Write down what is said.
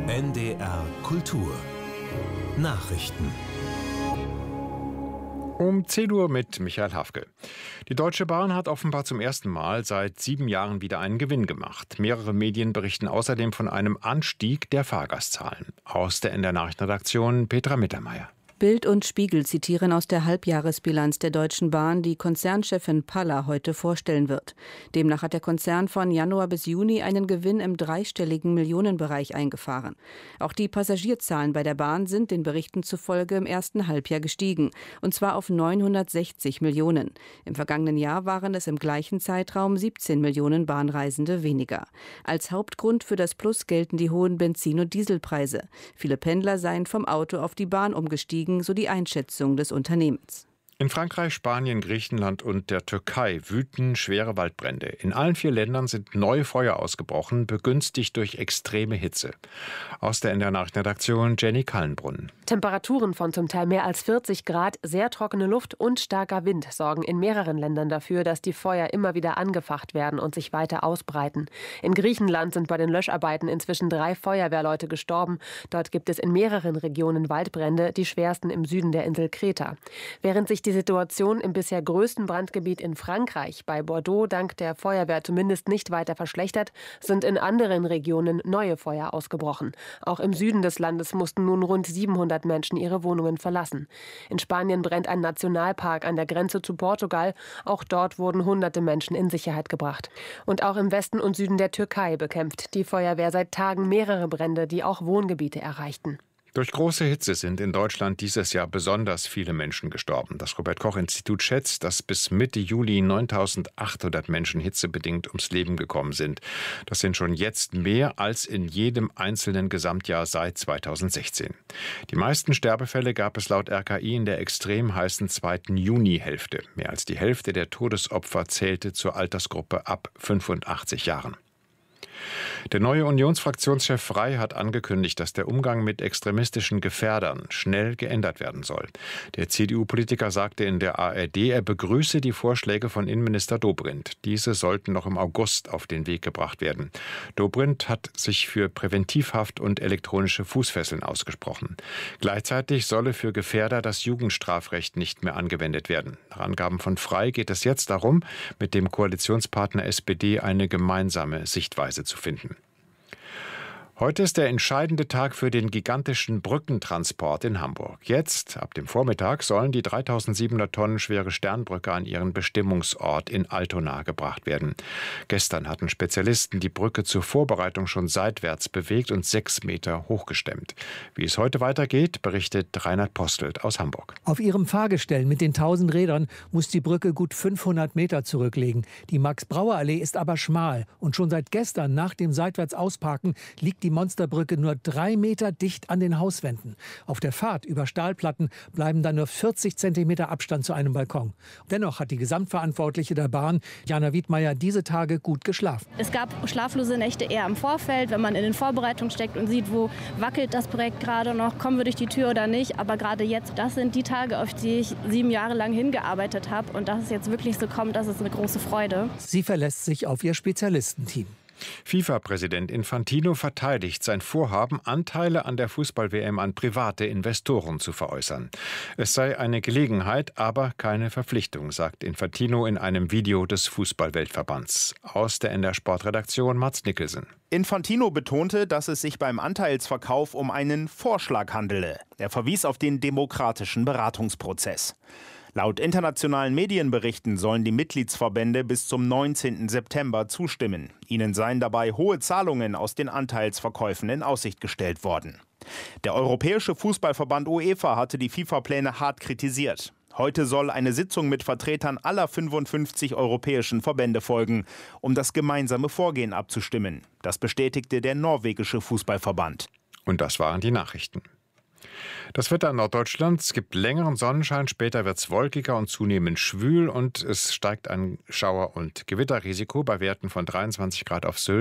NDR Kultur Nachrichten Um 10 Uhr mit Michael Hafke. Die Deutsche Bahn hat offenbar zum ersten Mal seit 7 Jahren wieder einen Gewinn gemacht. Mehrere Medien berichten außerdem von einem Anstieg der Fahrgastzahlen. Aus der NDR Nachrichtenredaktion Petra Mittermeier. Bild und Spiegel zitieren aus der Halbjahresbilanz der Deutschen Bahn, die Konzernchefin Paller heute vorstellen wird. Demnach hat der Konzern von Januar bis Juni einen Gewinn im dreistelligen Millionenbereich eingefahren. Auch die Passagierzahlen bei der Bahn sind den Berichten zufolge im ersten Halbjahr gestiegen, und zwar auf 960 Millionen. Im vergangenen Jahr waren es im gleichen Zeitraum 17 Millionen Bahnreisende weniger. Als Hauptgrund für das Plus gelten die hohen Benzin- und Dieselpreise. Viele Pendler seien vom Auto auf die Bahn umgestiegen, so die Einschätzung des Unternehmens. In Frankreich, Spanien, Griechenland und der Türkei wüten schwere Waldbrände. In allen 4 Ländern sind neue Feuer ausgebrochen, begünstigt durch extreme Hitze. Aus der NDR Nachrichtenredaktion Jenny Kallenbrunn. Temperaturen von zum Teil mehr als 40 Grad, sehr trockene Luft und starker Wind sorgen in mehreren Ländern dafür, dass die Feuer immer wieder angefacht werden und sich weiter ausbreiten. In Griechenland sind bei den Löscharbeiten inzwischen 3 Feuerwehrleute gestorben. Dort gibt es in mehreren Regionen Waldbrände, die schwersten im Süden der Insel Kreta. Während sich die Situation im bisher größten Brandgebiet in Frankreich, bei Bordeaux, dank der Feuerwehr zumindest nicht weiter verschlechtert, sind in anderen Regionen neue Feuer ausgebrochen. Auch im Süden des Landes mussten nun rund 700 Menschen ihre Wohnungen verlassen. In Spanien brennt ein Nationalpark an der Grenze zu Portugal. Auch dort wurden hunderte Menschen in Sicherheit gebracht. Und auch im Westen und Süden der Türkei bekämpft die Feuerwehr seit Tagen mehrere Brände, die auch Wohngebiete erreichten. Durch große Hitze sind in Deutschland dieses Jahr besonders viele Menschen gestorben. Das Robert-Koch-Institut schätzt, dass bis Mitte Juli 9.800 Menschen hitzebedingt ums Leben gekommen sind. Das sind schon jetzt mehr als in jedem einzelnen Gesamtjahr seit 2016. Die meisten Sterbefälle gab es laut RKI in der extrem heißen zweiten Junihälfte. Mehr als die Hälfte der Todesopfer zählte zur Altersgruppe ab 85 Jahren. Der neue Unionsfraktionschef Frey hat angekündigt, dass der Umgang mit extremistischen Gefährdern schnell geändert werden soll. Der CDU-Politiker sagte in der ARD, er begrüße die Vorschläge von Innenminister Dobrindt. Diese sollten noch im August auf den Weg gebracht werden. Dobrindt hat sich für Präventivhaft und elektronische Fußfesseln ausgesprochen. Gleichzeitig solle für Gefährder das Jugendstrafrecht nicht mehr angewendet werden. Nach Angaben von Frey geht es jetzt darum, mit dem Koalitionspartner SPD eine gemeinsame Sichtweise zu finden. Heute ist der entscheidende Tag für den gigantischen Brückentransport in Hamburg. Jetzt, ab dem Vormittag, sollen die 3.700 Tonnen schwere Sternbrücke an ihren Bestimmungsort in Altona gebracht werden. Gestern hatten Spezialisten die Brücke zur Vorbereitung schon seitwärts bewegt und 6 Meter hochgestemmt. Wie es heute weitergeht, berichtet Reinhard Postelt aus Hamburg. Auf ihrem Fahrgestell mit den 1000 Rädern muss die Brücke gut 500 Meter zurücklegen. Die Max-Brauer-Allee ist aber schmal und schon seit gestern nach dem Seitwärtsausparken liegt die Monsterbrücke nur 3 Meter dicht an den Hauswänden. Auf der Fahrt über Stahlplatten bleiben dann nur 40 Zentimeter Abstand zu einem Balkon. Dennoch hat die Gesamtverantwortliche der Bahn, Jana Wiedmeier, diese Tage gut geschlafen. Es gab schlaflose Nächte eher im Vorfeld, wenn man in den Vorbereitungen steckt und sieht, wo wackelt das Projekt gerade noch, kommen wir durch die Tür oder nicht. Aber gerade jetzt, das sind die Tage, auf die ich 7 Jahre lang hingearbeitet habe. Und dass es jetzt wirklich so kommt, das ist eine große Freude. Sie verlässt sich auf ihr Spezialistenteam. FIFA-Präsident Infantino verteidigt sein Vorhaben, Anteile an der Fußball-WM an private Investoren zu veräußern. Es sei eine Gelegenheit, aber keine Verpflichtung, sagt Infantino in einem Video des Fußball-Weltverbands. Aus der NDR Sportredaktion Mats Nicholson. Infantino betonte, dass es sich beim Anteilsverkauf um einen Vorschlag handele. Er verwies auf den demokratischen Beratungsprozess. Laut internationalen Medienberichten sollen die Mitgliedsverbände bis zum 19. September zustimmen. Ihnen seien dabei hohe Zahlungen aus den Anteilsverkäufen in Aussicht gestellt worden. Der Europäische Fußballverband UEFA hatte die FIFA-Pläne hart kritisiert. Heute soll eine Sitzung mit Vertretern aller 55 europäischen Verbände folgen, um das gemeinsame Vorgehen abzustimmen. Das bestätigte der norwegische Fußballverband. Und das waren die Nachrichten. Das Wetter in Norddeutschland, es gibt längeren Sonnenschein, später wird es wolkiger und zunehmend schwül und es steigt ein Schauer- und Gewitterrisiko bei Werten von 23 Grad auf Sylt.